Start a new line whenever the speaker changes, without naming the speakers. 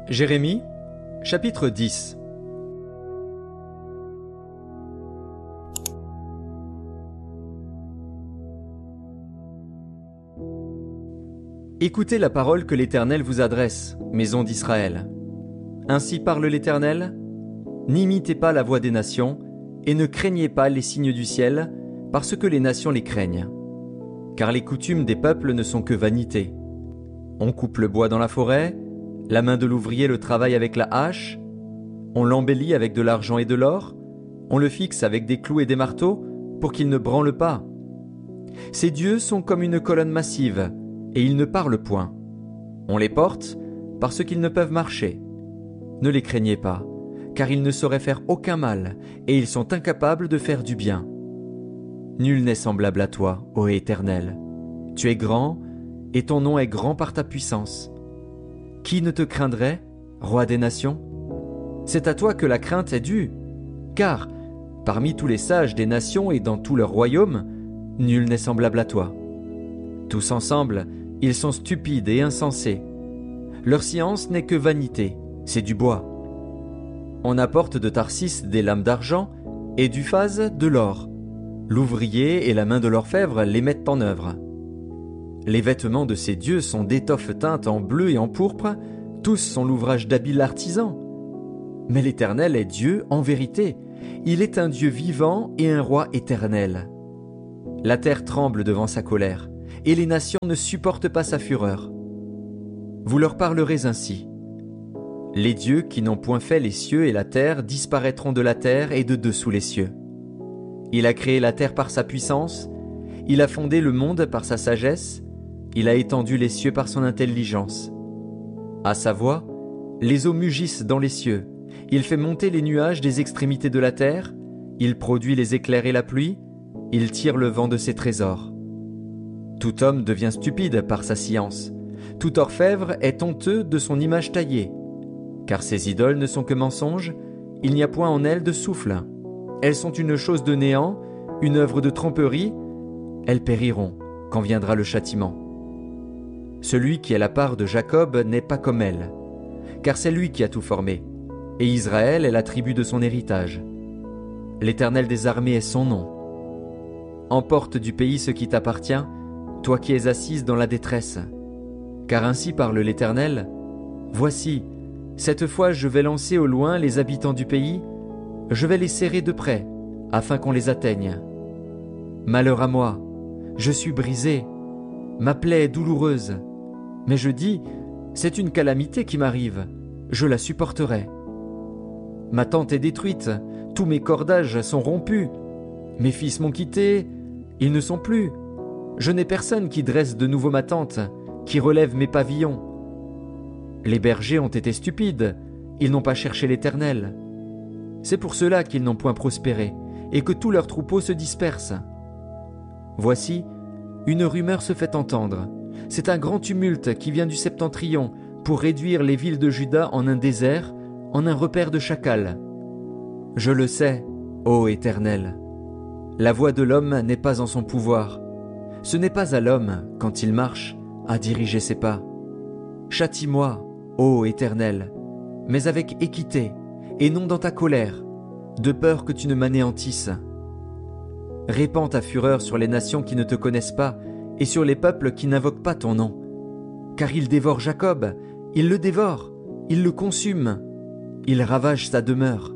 Jérémie, chapitre 10. Écoutez la parole que l'Éternel vous adresse, maison d'Israël. Ainsi parle l'Éternel, n'imitez pas la voix des nations, et ne craignez pas les signes du ciel, parce que les nations les craignent. Car les coutumes des peuples ne sont que vanité. On coupe le bois dans la forêt, la main de l'ouvrier le travaille avec la hache, on l'embellit avec de l'argent et de l'or, on le fixe avec des clous et des marteaux, pour qu'il ne branle pas. Ces dieux sont comme une colonne massive, et ils ne parlent point. On les porte, parce qu'ils ne peuvent marcher. Ne les craignez pas, car ils ne sauraient faire aucun mal, et ils sont incapables de faire du bien. Nul n'est semblable à toi, ô Éternel. Tu es grand, et ton nom est grand par ta puissance. Qui ne te craindrait, roi des nations? C'est à toi que la crainte est due, car, parmi tous les sages des nations et dans tout leur royaume, nul n'est semblable à toi. Tous ensemble, ils sont stupides et insensés. Leur science n'est que vanité, c'est du bois. On apporte de Tarsis des lames d'argent et d'Uphaz de l'or. L'ouvrier et la main de l'orfèvre les mettent en œuvre. Les vêtements de ces dieux sont d'étoffes teintes en bleu et en pourpre, tous sont l'ouvrage d'habiles artisans. Mais l'Éternel est Dieu en vérité, il est un Dieu vivant et un roi éternel. La terre tremble devant sa colère, et les nations ne supportent pas sa fureur. Vous leur parlerez ainsi. Les dieux qui n'ont point fait les cieux et la terre disparaîtront de la terre et de dessous les cieux. Il a créé la terre par sa puissance, il a fondé le monde par sa sagesse, il a étendu les cieux par son intelligence. À sa voix, les eaux mugissent dans les cieux, il fait monter les nuages des extrémités de la terre, il produit les éclairs et la pluie, il tire le vent de ses trésors. Tout homme devient stupide par sa science, tout orfèvre est honteux de son image taillée. Car ces idoles ne sont que mensonges, il n'y a point en elles de souffle. Elles sont une chose de néant, une œuvre de tromperie, elles périront quand viendra le châtiment. Celui qui est la part de Jacob n'est pas comme elle, car c'est lui qui a tout formé, et Israël est la tribu de son héritage. L'Éternel des armées est son nom. Emporte du pays ce qui t'appartient, toi qui es assise dans la détresse. Car ainsi parle l'Éternel, voici, cette fois je vais lancer au loin les habitants du pays, je vais les serrer de près, afin qu'on les atteigne. Malheur à moi, je suis brisé, ma plaie est douloureuse, mais je dis, c'est une calamité qui m'arrive, je la supporterai. Ma tente est détruite, tous mes cordages sont rompus, mes fils m'ont quitté, ils ne sont plus. Je n'ai personne qui dresse de nouveau ma tente, qui relève mes pavillons. Les bergers ont été stupides, ils n'ont pas cherché l'Éternel. C'est pour cela qu'ils n'ont point prospéré, et que tous leurs troupeaux se dispersent. Voici, une rumeur se fait entendre. C'est un grand tumulte qui vient du septentrion pour réduire les villes de Juda en un désert, en un repère de chacals. Je le sais, ô Éternel. La voix de l'homme n'est pas en son pouvoir. Ce n'est pas à l'homme, quand il marche, à diriger ses pas. Châtie-moi, ô Éternel, mais avec équité, et non dans ta colère, de peur que tu ne m'anéantisses. Répands ta fureur sur les nations qui ne te connaissent pas, et sur les peuples qui n'invoquent pas ton nom. Car il dévore Jacob, il le dévore, il le consume, il ravage sa demeure.